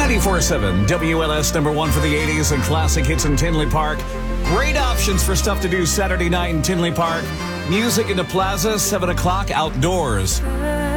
94.7 WLS, number one for the 80s and classic hits in Tinley Park. Great options for stuff to do Saturday night in Tinley Park. Music in the plaza, 7 o'clock outdoors.